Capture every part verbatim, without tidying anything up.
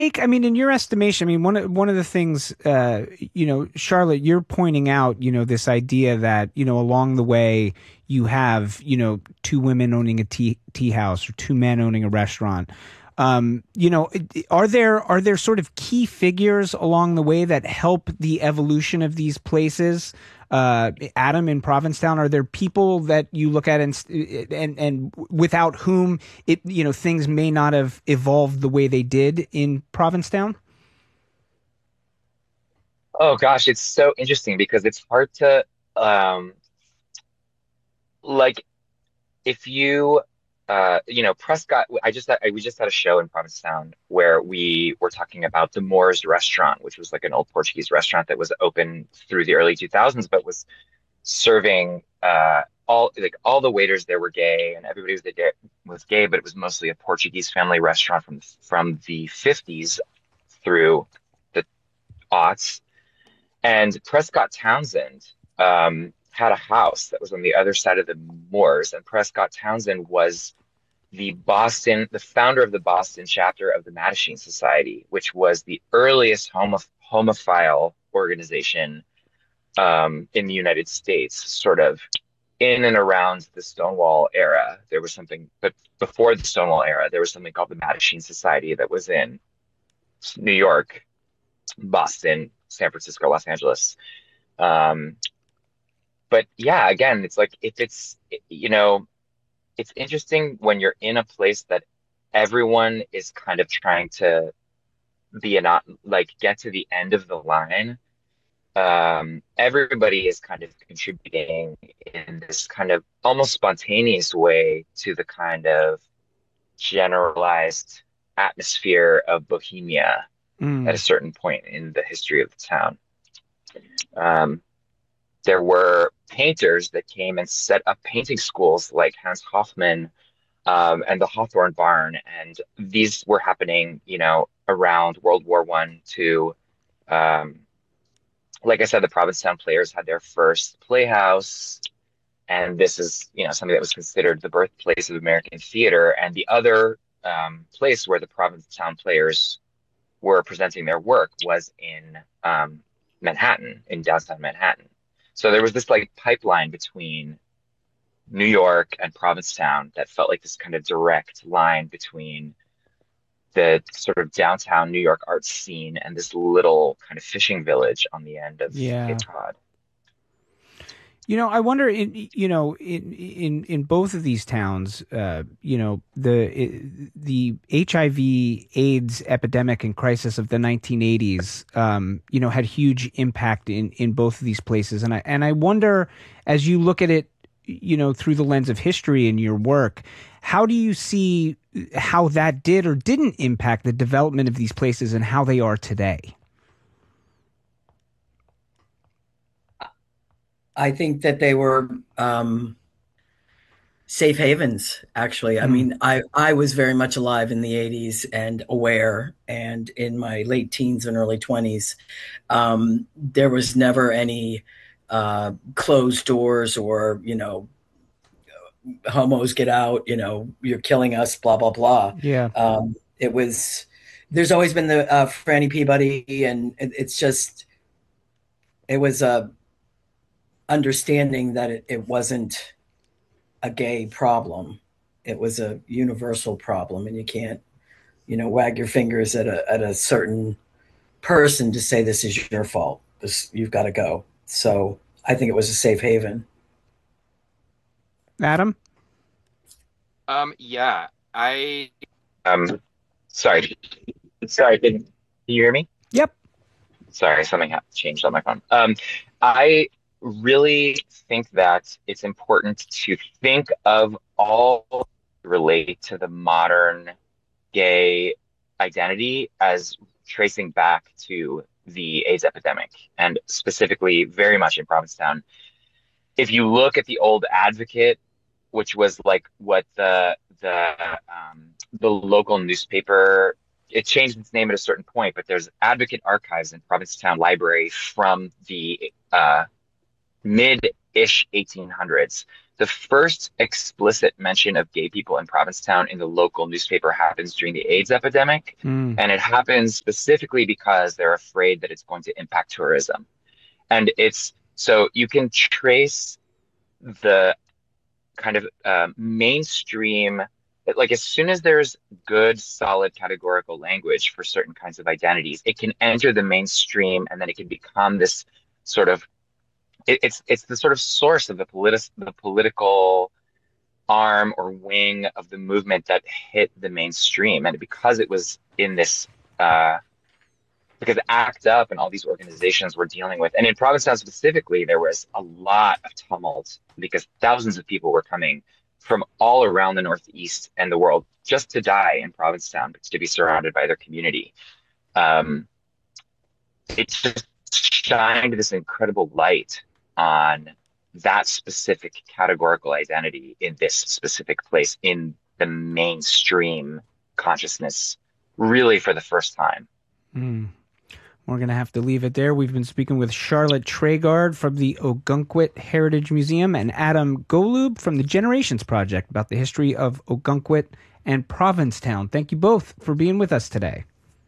I mean, in your estimation, I mean, one of one of the things, uh, you know, Charlotte, you're pointing out, you know, this idea that, you know, along the way you have, you know, two women owning a tea tea house or two men owning a restaurant. Um, you know, are there are there sort of key figures along the way that help the evolution of these places? Uh, Adam, in Provincetown, are there people that you look at and and and without whom it you know things may not have evolved the way they did in Provincetown? Oh gosh, it's so interesting because it's hard to um like if you uh you know Prescott. I just I, we just had a show in Provincetown where we were talking about the Moors restaurant, which was like an old Portuguese restaurant that was open through the early two thousands, but was serving uh all like all the waiters there were gay and everybody was gay was gay, but it was mostly a Portuguese family restaurant from from the fifties through the aughts. And Prescott Townsend um, had a house that was on the other side of the moors. And Prescott Townsend was the Boston, the founder of the Boston chapter of the Mattachine Society, which was the earliest homo homophile organization um, in the United States, sort of in and around the Stonewall era. There was something, but before the Stonewall era, there was something called the Mattachine Society that was in New York, Boston, San Francisco, Los Angeles. Um, but yeah, again, it's like if it's, you know, it's interesting when you're in a place that everyone is kind of trying to be a not like get to the end of the line. Um, everybody is kind of contributing in this kind of almost spontaneous way to the kind of generalized atmosphere of Bohemia at a Mm. certain point in the history of the town. Um, there were painters that came and set up painting schools like Hans Hofmann um, and the Hawthorne Barn, and these were happening, you know, around World War One, two. Um, like I said, the Provincetown Players had their first playhouse, and this is, you know, something that was considered the birthplace of American theater. And the other um, place where the Provincetown Players were presenting their work was in um, Manhattan, in downtown Manhattan. So there was this like pipeline between New York and Provincetown that felt like this kind of direct line between the sort of downtown New York art scene and this little kind of fishing village on the end of Cape Yeah. Cod. You know, I wonder in you know in in in both of these towns, uh, you know, the the H I V AIDS epidemic and crisis of the nineteen eighties, um, you know, had huge impact in in both of these places, and I and I wonder as you look at it, you know, through the lens of history in your work, how do you see how that did or didn't impact the development of these places and how they are today? I think that they were um, safe havens, actually. I Mm. mean, I, I was very much alive in the eighties and aware, and in my late teens and early twenties, um, there was never any uh, closed doors or, you know, homos get out, you know, you're killing us, blah, blah, blah. Yeah. Um, it was, there's always been the uh, Franny Peabody, and it, it's just, it was a understanding that it, it wasn't a gay problem. It was a universal problem, and you can't, you know, wag your fingers at a at a certain person to say this is your fault. This you've got to go. So I think it was a safe haven. Adam? Um, yeah, I um sorry. Sorry, can, can you hear me? Yep. Sorry, something happened changed on my phone. Um, I really think that it's important to think of all relate to the modern gay identity as tracing back to the AIDS epidemic, and specifically very much in Provincetown. If you look at the old Advocate, which was like what the the um, the local newspaper, it changed its name at a certain point, but there's Advocate archives in Provincetown Library from the uh, mid-ish eighteen hundreds the first explicit mention of gay people in Provincetown in the local newspaper happens during the AIDS epidemic. Mm. And it happens specifically because they're afraid that it's going to impact tourism. And it's so you can trace the kind of uh, mainstream, like as soon as there's good, solid categorical language for certain kinds of identities, it can enter the mainstream and then it can become this sort of It, it's it's the sort of source of the politi- the political arm or wing of the movement that hit the mainstream, and because it was in this, uh, because ACT UP and all these organizations were dealing with, and in Provincetown specifically, there was a lot of tumult because thousands of people were coming from all around the Northeast and the world just to die in Provincetown, to be surrounded by their community. Um, it just shined this incredible light on that specific categorical identity in this specific place in the mainstream consciousness, really for the first time. Mm. We're going to have to leave it there. We've been speaking with Charlotte Treguard from the Ogunquit Heritage Museum and Adam Golub from the Generations Project about the history of Ogunquit and Provincetown. Thank you both for being with us today.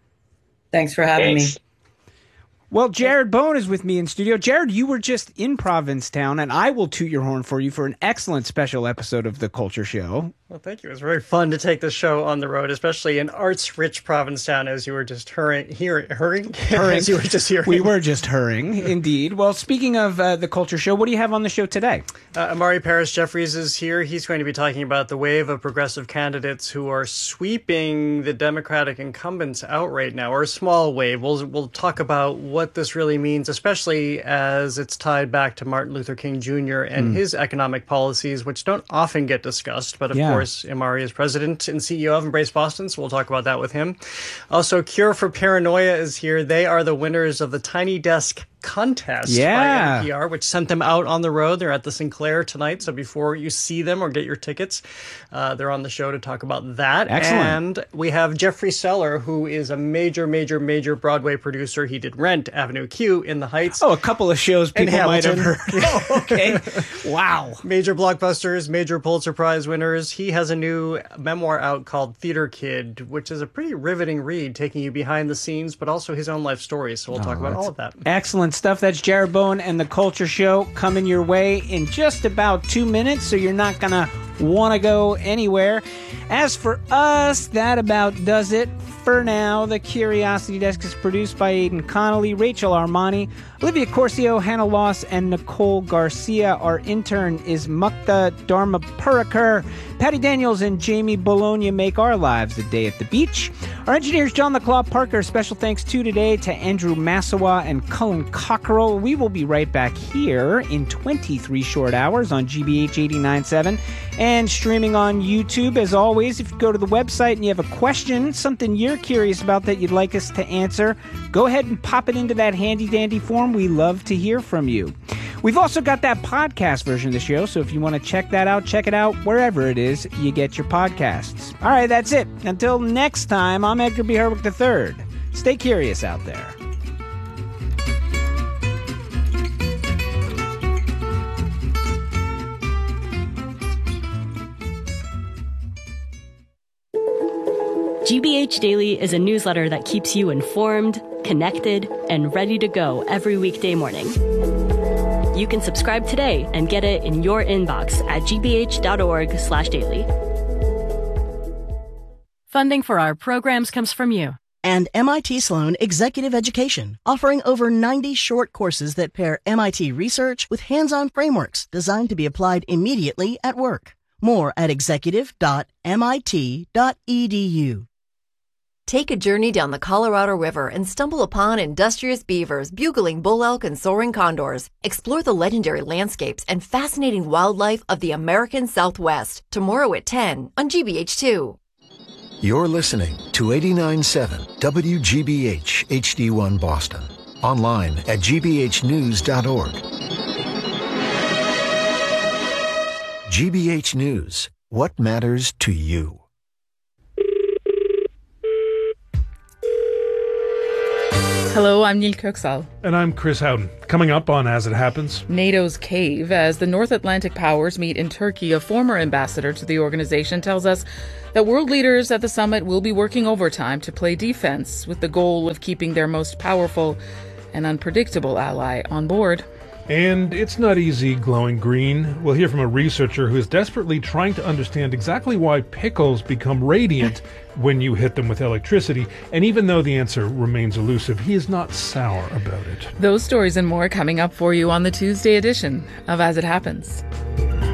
Thanks for having Thanks. me. Well, Jared Bowen is with me in studio. Jared, you were just in Provincetown, and I will toot your horn for you for an excellent special episode of The Culture Show. Well, thank you. It was very fun to take the show on the road, especially in arts-rich Provincetown, as you were just hurrying, hearing, hurrying? Hurrying. As you were just hearing. We were just hurrying, indeed. Well, speaking of uh, The Culture Show, what do you have on the show today? Uh, Amari Paris Jeffries is here. He's going to be talking about the wave of progressive candidates who are sweeping the Democratic incumbents out right now, or a small wave. We'll, we'll talk about what this really means, especially as it's tied back to Martin Luther King Junior and mm. his economic policies, which don't often get discussed, but of yeah. course, Amari is president and C E O of Embrace Boston, so we'll talk about that with him. Also, Cure for Paranoia is here. They are the winners of the Tiny Desk contest yeah. by N P R, which sent them out on the road. They're at the Sinclair tonight, so before you see them or get your tickets, uh, they're on the show to talk about that. Excellent. And we have Jeffrey Seller, who is a major, major, major Broadway producer. He did Rent, Avenue Q, In the Heights. Oh, a couple of shows people might have heard. Oh, okay. Wow. Major blockbusters, major Pulitzer Prize winners. He has a new memoir out called Theater Kid, which is a pretty riveting read, taking you behind the scenes, but also his own life story. So we'll oh, talk about all of that. Excellent stuff. That's Jared Bowen and The Culture Show coming your way in just about two minutes, so you're not going to want to go anywhere. As for us, that about does it for now. The Curiosity Desk is produced by Aidan Connolly, Rachel Armani, Olivia Corcio, Hannah Loss, and Nicole Garcia. Our intern is Mukta Dharmapurikar. Patty Daniels and Jamie Bologna make our lives a day at the beach. Our engineer is John LaClaw Parker. Special thanks to today to Andrew Massawa and Cullen Cockerell. We will be right back here in twenty-three short hours on G B H eighty-nine point seven and streaming on YouTube. As always, if you go to the website and you have a question, something you're curious about that you'd like us to answer, go ahead and pop it into that handy-dandy form. We love to hear from you. We've also got that podcast version of the show, so if you want to check that out, check it out wherever it is you get your podcasts. All right, that's it. Until next time, I'm Edgar B. Herwick the third. Stay curious out there. G B H Daily is a newsletter that keeps you informed, connected, and ready to go every weekday morning. You can subscribe today and get it in your inbox at gbh.org slash daily. Funding for our programs comes from you. And M I T Sloan Executive Education, offering over ninety short courses that pair M I T research with hands-on frameworks designed to be applied immediately at work. More at executive dot m i t dot e d u. Take a journey down the Colorado River and stumble upon industrious beavers, bugling bull elk, and soaring condors. Explore the legendary landscapes and fascinating wildlife of the American Southwest. Tomorrow at ten on G B H two. You're listening to eighty-nine point seven W G B H H D one Boston. Online at g b h news dot org. G B H News. What matters to you? Hello, I'm Neil Köksal. And I'm Chris Howden. Coming up on As It Happens, NATO's cave. As the North Atlantic powers meet in Turkey, a former ambassador to the organization tells us that world leaders at the summit will be working overtime to play defense with the goal of keeping their most powerful and unpredictable ally on board. And it's not easy glowing green. We'll hear from a researcher who is desperately trying to understand exactly why pickles become radiant when you hit them with electricity. And even though the answer remains elusive, he is not sour about it. Those stories and more coming up for you on the Tuesday edition of As It Happens.